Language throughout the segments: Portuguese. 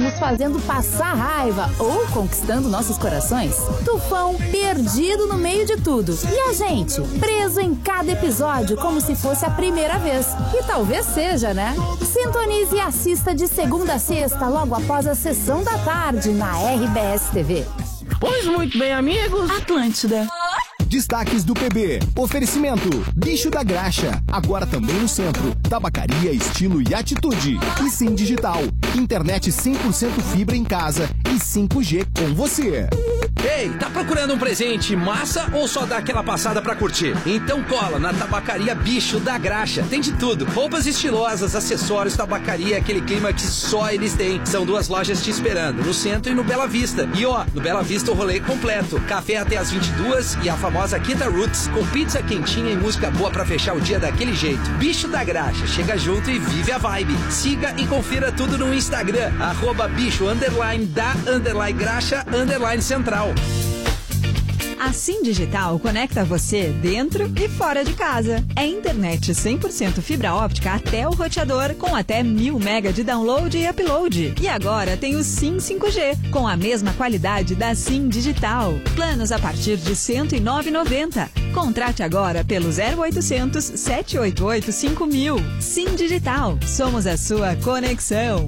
nos fazendo passar raiva ou conquistando nossos corações. Tufão perdido no meio de tudo. E a gente, preso em cada episódio como se fosse a primeira vez. E talvez seja, né? Sintonize e assista de segunda a sexta, logo após a sessão da tarde, na RBS TV. Pois muito bem, amigos. Atlântida. Destaques do PB. Oferecimento: Bicho da Graxa. Agora também no centro. Tabacaria, estilo e atitude. E Sim Digital. Internet 100% fibra em casa e 5G com você. Ei, tá procurando um presente massa ou só dá aquela passada pra curtir? Então cola na Tabacaria Bicho da Graxa. Tem de tudo. Roupas estilosas, acessórios, tabacaria, aquele clima que só eles têm. São 2 lojas te esperando, no centro e no Bela Vista. E ó, no Bela Vista o rolê completo. Café até as 22 e a famosa Quinta Roots, com pizza quentinha e música boa pra fechar o dia daquele jeito. Bicho da Graxa, chega junto e vive a vibe. Siga e confira tudo no Instagram, @bicho_da_graxa_central. A Sim Digital conecta você dentro e fora de casa. É internet 100% fibra óptica até o roteador, com até 1000 MB de download e upload. E agora tem o Sim 5G, com a mesma qualidade da Sim Digital. Planos a partir de R$ 109,90. Contrate agora pelo 0800 788 5000. Sim Digital, somos a sua conexão.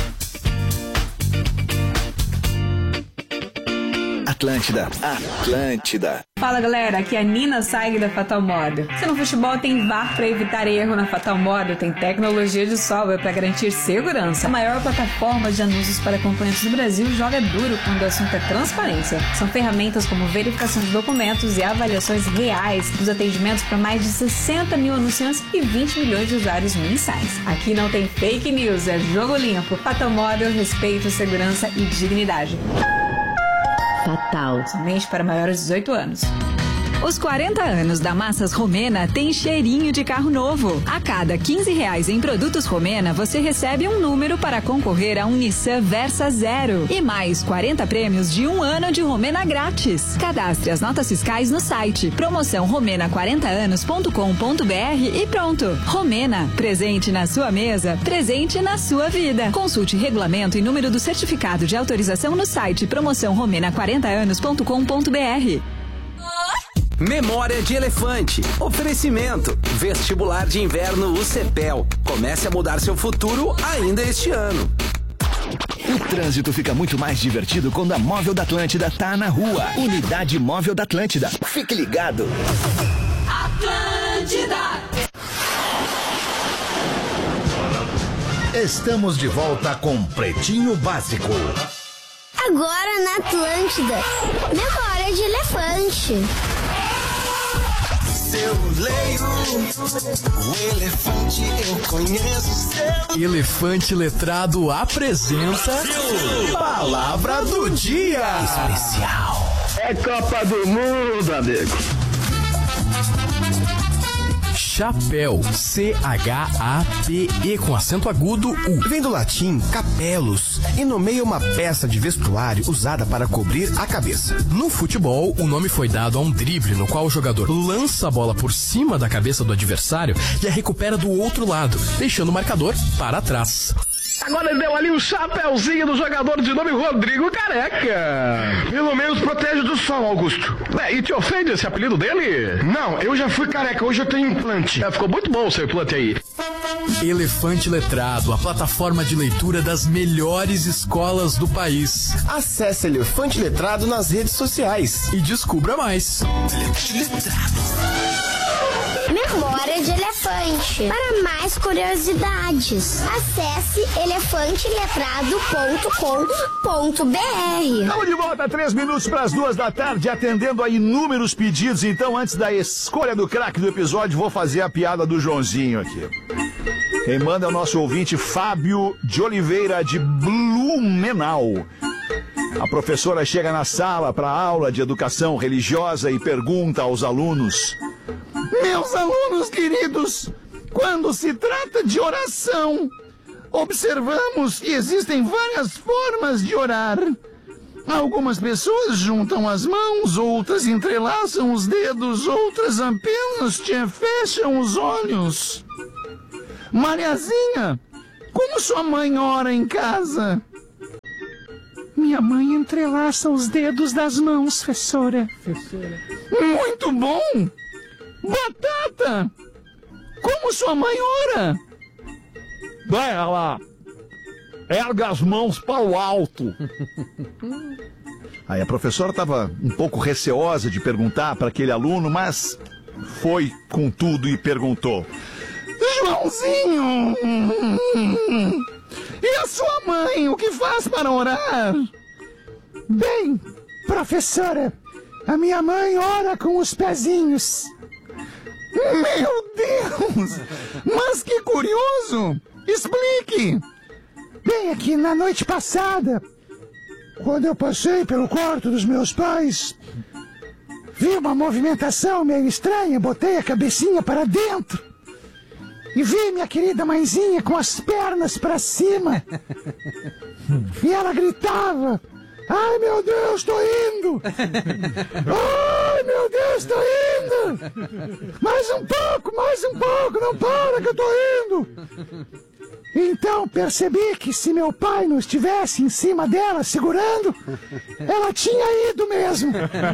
Atlântida. Fala galera, aqui é a Nina Saig da Fatal Model. Se no futebol tem VAR para evitar erro, na Fatal Model tem tecnologia de sobra para garantir segurança. A maior plataforma de anúncios para acompanhantes do Brasil joga duro quando o assunto é transparência. São ferramentas como verificação de documentos e avaliações reais dos atendimentos para mais de 60 mil anunciantes e 20 milhões de usuários mensais. Aqui não tem fake news, é jogo limpo. Fatal Model, respeito, segurança e dignidade. Fatal. Somente para maiores de 18 anos. Os 40 anos da Massas Romena tem cheirinho de carro novo. A cada R$15 em produtos Romena, você recebe um número para concorrer a um Nissan Versa Zero. E mais 40 prêmios de 1 ano de Romena grátis. Cadastre as notas fiscais no site promoção romena40anos.com.br e pronto. Romena, presente na sua mesa, presente na sua vida. Consulte regulamento e número do certificado de autorização no site promoção romena40anos.com.br. Memória de Elefante. Oferecimento. Vestibular de Inverno UCPEL. Comece a mudar seu futuro ainda este ano. O trânsito fica muito mais divertido quando a Móvel da Atlântida tá na rua. Unidade Móvel da Atlântida. Fique ligado. Atlântida. Estamos de volta com Pretinho Básico. Agora na Atlântida. Memória de Elefante. Eu leio o elefante, eu conheço seu. Elefante Letrado apresenta Palavra do Dia Especial. É Copa do Mundo, amigo. Chapéu, C-H-A-P-E com acento agudo U. Vem do latim capelos e nomeia uma peça de vestuário usada para cobrir a cabeça. No futebol, o nome foi dado a um drible no qual o jogador lança a bola por cima da cabeça do adversário e a recupera do outro lado, deixando o marcador para trás. Agora ele deu ali um chapéuzinho do jogador de nome Rodrigo Careca. Pelo menos protege do sol, Augusto. E te ofende esse apelido dele? Não, eu já fui careca, hoje eu tenho implante. Ficou muito bom o seu implante aí. Elefante Letrado, a plataforma de leitura das melhores escolas do país. Acesse Elefante Letrado nas redes sociais e descubra mais. Elefante Letrado. Memória de Elefante. Para mais curiosidades, acesse elefanteletrado.com.br. Estamos de volta, 3 minutos para as 2 da tarde, atendendo a inúmeros pedidos. Então, antes da escolha do craque do episódio, vou fazer a piada do Joãozinho aqui. Quem manda é o nosso ouvinte Fábio de Oliveira, de Blumenau. A professora chega na sala para a aula de educação religiosa e pergunta aos alunos: meus alunos queridos, quando se trata de oração, observamos que existem várias formas de orar. Algumas pessoas juntam as mãos, outras entrelaçam os dedos, outras apenas fecham os olhos. Mariazinha, como sua mãe ora em casa? Minha mãe entrelaça os dedos das mãos, professora. Muito bom! Batata! Como sua mãe ora? Vai lá. Erga as mãos para o alto. Aí a professora estava um pouco receosa de perguntar para aquele aluno, mas foi com tudo e perguntou: Joãozinho! E a sua mãe, o que faz para orar? Bem, professora, a minha mãe ora com os pezinhos. Meu Deus! Mas que curioso! Explique! Bem, aqui na noite passada, quando eu passei pelo quarto dos meus pais, vi uma movimentação meio estranha, botei a cabecinha para dentro e vi minha querida mãezinha com as pernas para cima. E ela gritava: ai, meu Deus, tô indo! Ai, meu Deus, tô indo! Mais um pouco, não para que eu tô indo! Então percebi que se meu pai não estivesse em cima dela segurando, ela tinha ido mesmo.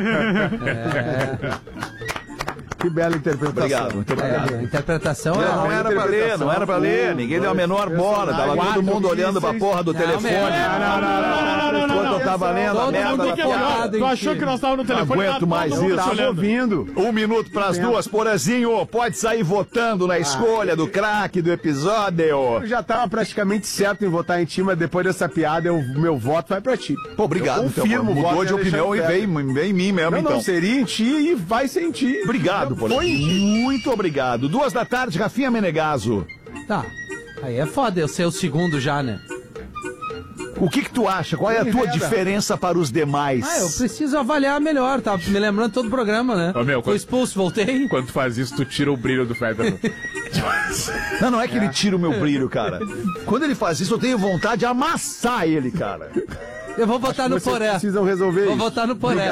Que bela interpretação. Obrigado. A interpretação não era pra ler. Ninguém deu a menor bola. Tava todo mundo olhando pra porra do telefone. Não. Enquanto eu tava lendo a merda. Tu achou que nós estávamos no telefone? Não aguento mais isso. Tava ouvindo. 1 minuto pras 2, Porazinho. Pode sair votando na escolha do craque do episódio. Eu já tava praticamente certo em votar em ti, mas depois dessa piada, meu voto vai pra ti. Pô, obrigado. Confirmo o voto. Mudou de opinião e veio em mim mesmo, então. Não, seria em ti e vai ser em ti. Obrigado, Porazinho. Muito obrigado. 2 da tarde, Rafinha Menegaso. Tá. Aí é foda eu ser o segundo já, né? O que tu acha? Qual é a tua diferença para os demais? Eu preciso avaliar melhor, tá me lembrando todo o programa, né? Fui expulso, voltei. Quando tu faz isso, tu tira o brilho do Federer. Não é que ele tira o meu brilho, cara. Quando ele faz isso, eu tenho vontade de amassar ele, cara. Eu vou votar no Poré. Precisam resolver Vou votar no Poré.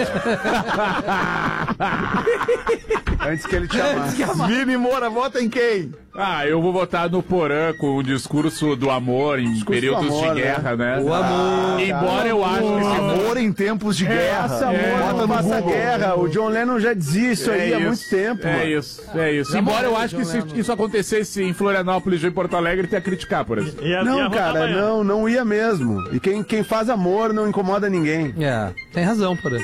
Antes que ele te amasse. Vini Moura, vota em quem? Eu vou votar no Porã com o discurso do amor em períodos de guerra, né? O amor. Embora eu acho que esse amor em tempos de guerra. Essa amor não passa guerra. O John Lennon já dizia isso aí há muito tempo. É isso. Embora eu acho que se isso acontecesse em Florianópolis ou em Porto Alegre, tem a criticar, por exemplo. Não, cara, não ia mesmo. E quem faz amor não incomoda ninguém. Tem razão, Porã.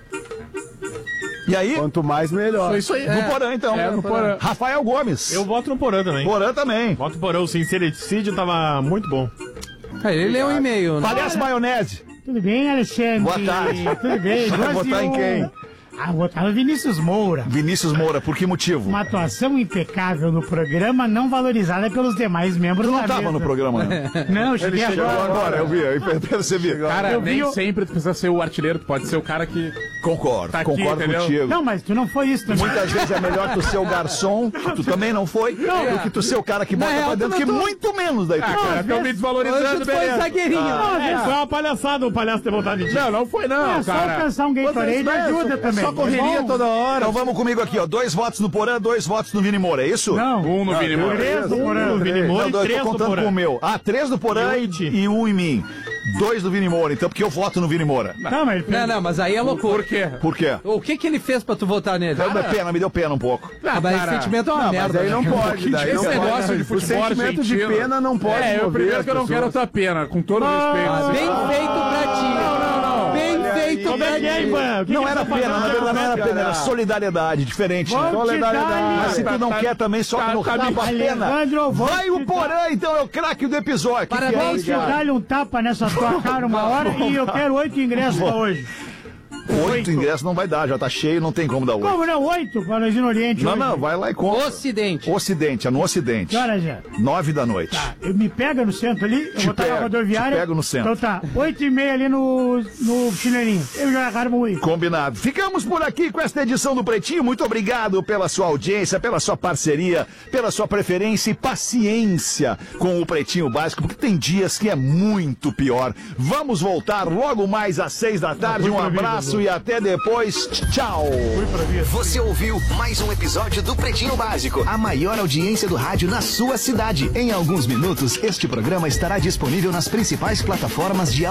E aí? Quanto mais, melhor. Foi isso aí. No Porã, então. No Porã. Rafael Gomes. Eu voto no Porã também. Porã também. Voto no Porã. O sincericídio tava muito bom. Ele leu um e-mail, né? Palhaço Maionese. Tudo bem, Alexandre? Boa tarde. Tudo bem. Vai votar em quem? Votar no Vinícius Moura. Vinícius Moura, por que motivo? Uma atuação impecável no programa, não valorizada pelos demais membros da mesa. Tu não tava no programa, né? Não, cheguei agora. Eu percebi. Cara, nem sempre tu precisa ser o artilheiro, tu pode ser o cara que... Concordo contigo. Não, mas tu não foi isso também. Muitas vezes é melhor tu ser o garçom, que tu também não foi, do que tu ser o cara que bota pra dentro, que muito menos daí. Cara, estão me desvalorizando, foi zagueirinho. Foi uma palhaçada o palhaço ter voltado em ti. Não foi não, cara. Só pensar um Gatorade ajuda também. Só correria toda hora. Então vamos comigo aqui, ó. 2 votos no Porã, 2 votos no Vini Moura, é isso? Não. 1 no Vini Moura. 3 no Porã. No Vini Moura e 3 no Porã. Eu tô contando com o meu. 3 no Porã e 1 em mim. 2 do Vini Moura, então, porque eu voto no Vini Moura. Não, mas aí é loucura. Por quê? Por quê? O que ele fez pra tu votar nele? Me deu pena um pouco. Mas esse sentimento é uma merda. Mas aí não pode. Esse negócio de futebol o sentimento de pena não pode mover. Primeiro que eu não quero a tua pena, com todo respeito. Bem feito pra ti. Não. Bem feito pra ti. Não era pena, na verdade não era pena, era solidariedade, diferente. Solidariedade. Mas se tu não quer também, sobe no rabo a pena. Vai o Porã, então, é o craque do episódio. Parabéns, dar-lhe um tapa nessa tua cara uma hora e eu quero 8 ingressos pra hoje. 8 ingressos não vai dar, já tá cheio, não tem como dar 8. Como não? 8 para nós ir no Oriente. Não, vai lá e compra. Ocidente, é no Ocidente. Que hora já? 9 da noite. Tá, me pega no centro ali, eu vou estar na rodoviária. Te pego no centro. Então tá, 8h30 ali no chinelinho. Eu já agarro ir. Combinado. Ficamos por aqui com esta edição do Pretinho. Muito obrigado pela sua audiência, pela sua parceria, pela sua preferência e paciência com o Pretinho Básico, porque tem dias que é muito pior. Vamos voltar logo mais às 6 da tarde. Um abraço e até depois. Tchau. Você ouviu mais um episódio do Pretinho Básico, a maior audiência do rádio na sua cidade. Em alguns minutos, este programa estará disponível nas principais plataformas de